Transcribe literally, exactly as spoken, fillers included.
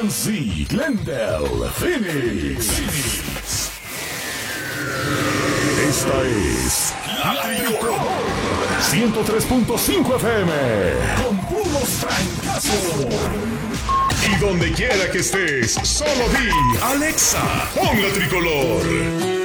Z, Glendale, Phoenix. Phoenix. Esta es La Tricolor ciento tres punto cinco F M con puros trancazos. Y donde quiera que estés, solo di Alexa, pon La Tricolor.